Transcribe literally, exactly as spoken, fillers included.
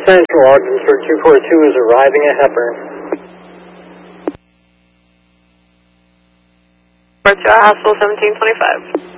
Central, Ogdensburg two four two is arriving at Hepburn. Roger, Hospital seventeen twenty-five.